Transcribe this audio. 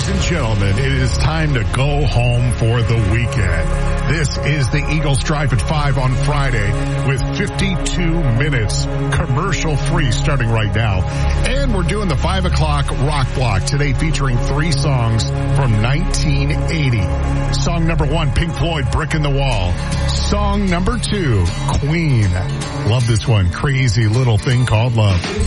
Ladies and gentlemen, it is time to go home for the weekend. This is the Eagles Drive at 5 on Friday with 52 minutes commercial free starting right now. And we're doing the 5 o'clock rock block today featuring 3 songs from 1980. Song number 1, Pink Floyd, Brick in the Wall. Song number 2, Queen. Love this one, Crazy Little Thing Called Love.